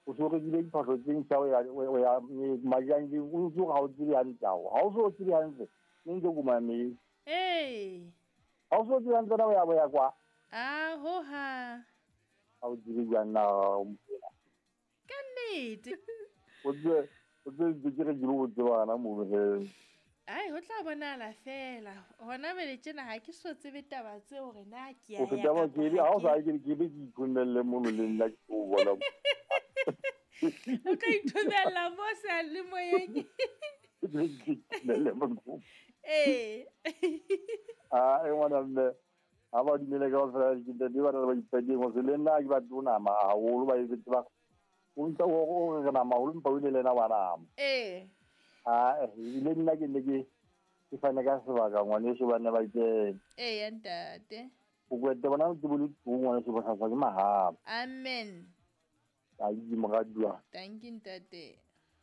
o so re dile diphatlho tseng tsa o ya majanjeng o ntse ga o tsebe hantle ao ga o so o tsebe hantle ne ntse ko mamele ga o so o tsebe hantle na o ya kwa hoha ga o tsebe jang na ka nnete o tse ke re ke o tsebana mo he ai ho tla bonala fela hona bele tjena ha ke so tsebe taba tse hore na ke ya o feta ba ke ha o sa ke be ke iphonelle mo le nna ke o bona o ka ithobella mo sa le moyeng le mo e ngwana mme ha ba dimele ka fela ke di ba ba ipedi mo se le nna ke ba tuna ma ha o ba e tsa o ntse o re na ma o mpa o le na bana ile nna ke ne ke fana ka sebaka ngwane se bana ba itse ya ntate o kwete bona o tsebole ngwana se ba sa ke mahaba amen a di mogadua thank you ntate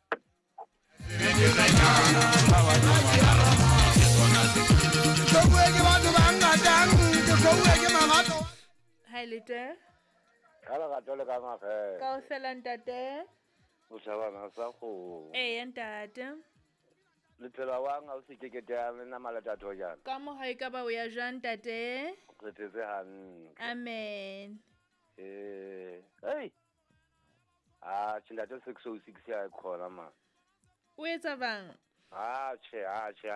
Hi Lita. Kala ka tole ka mafe. Ka o fela ntate. O tshabana sa go. Ntate. Le phela wang a o se kekete ya nna malata to jana. Ka mo ha eka ba o ya jwang ntate? Re tse han. Amen. Hey. Chinda to 606 ya khona ma. O etsa bang? Che.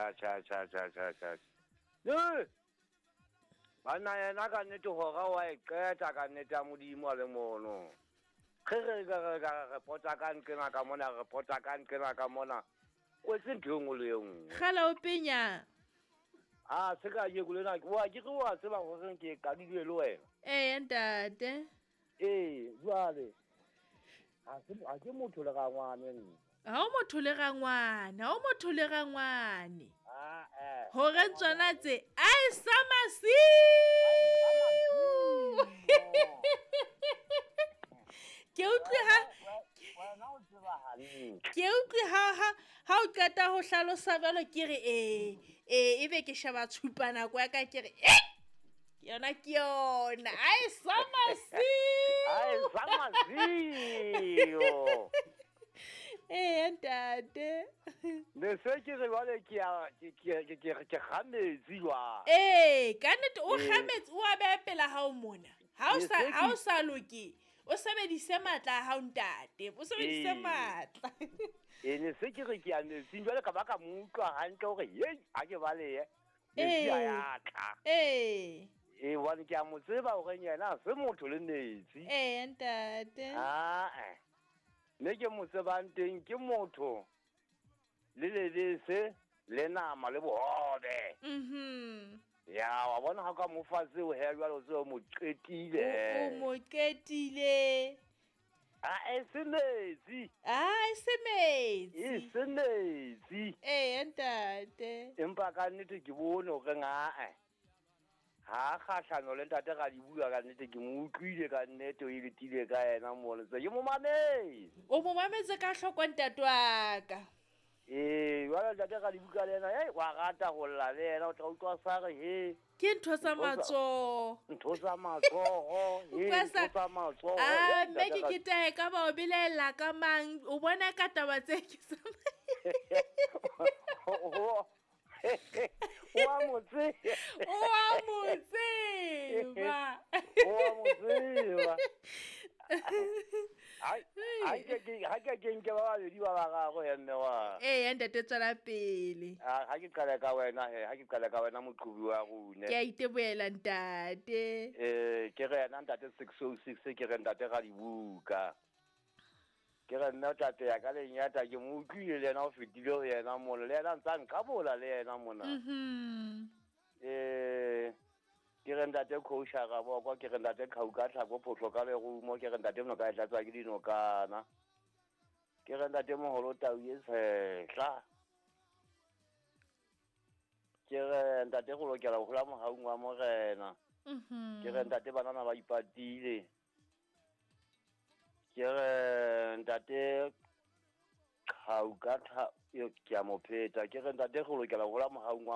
Bana yena ka nnete go ga wa iqeta ka nnete a modimo le mono. Re reporta ka nkena ka mona reporta ka nkena ka mona. O se ntho le yeng. Gala o penya. Se ka ye go lena wa ke go wa se ba go re ke ka di le wena. Ntate. Jwale. A ke motho le ga ngwane. Ha o motho le gangwane. Hore tsona tse ai samasi. Ke utlwe ha o qeta ho hlalosa balo ke re ebe ke sheba tshupana kwa ka ke re yona ke yona ai samasi. Ntate. Ne se ke re bale ke khametse jwa. Ka nnete o khametse o a beha pela ha o mona. Ha o sa loke o sebedise matla ha o ntate. O sebedise matla. Ne se ke re ke a ne se jwale ka ba ka mutwa hantle hore a ke bale ne ya ka. Wane ke a mo tseba hore yena se motho le netsi. Ntate. Ne ke mo tsebang teng ke motho le se le nama le bohobe. Ya wa bona ha ka mo fa se o he jwalo se o mo qetile. O mo qetile. Se metsi. Se metsi. Ntate. Empa ka nnete ke bone hore ha kgahlano le ntate ga di bua ka nnete ke mo utlwile ka nnete o ilitile ka yena mo tse ke mo mametse. O mo mametse ka hloko ntate wa ka. Wala ntate ga di buka le yena wa rata go lla le yena o tla utlwa sa re ke ntho tsa matsoho. Mme ke kitahe ka ba o bilela ka mang o bona ka taba tse ke sa wa motse ha ke ba le di ba gago ya nne wa ntate tsala pele ha ke qala ka wena moqhubi wa rune ke a iteboela ntate ke re yena ntate 606 ke re ntate ga di buka ke re nna tate ya ka lenyata ke mo utlwile le yena o fetile ho yena mona le yena ntse nka bola le yena mona ke re ntate khousha ga bokwa ke re ntate khauka tlhako photlo ka le rumo ke re ntate mo ka tlatsa ke dinokana ke re ntate moholo tau ye sehla ke re ntate go lokela go la mohaung wa morena ke re ntate banana ba ipatile ke re ntate khauka ke a mo pheta ke re ntate go lokela go la mohaung wa